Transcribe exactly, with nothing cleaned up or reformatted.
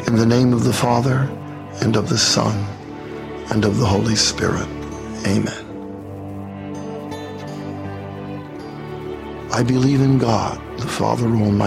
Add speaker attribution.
Speaker 1: In the name of the Father, and of the Son, and of the Holy Spirit. Amen. I believe in God, the Father Almighty,